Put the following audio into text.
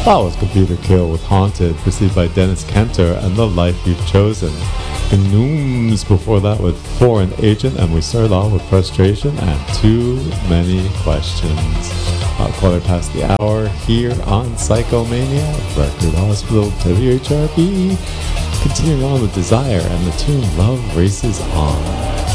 That was Computer Kill with Haunted, preceded by Dennis Cantor and The Life You've Chosen. Gnooms before that with Foreign Agent, and we started off with Frustration and Too Many Questions. Quarter past the hour here on Psychomania, Record Hospital, WHRB. Continuing on with Desire and the tune Love Races On.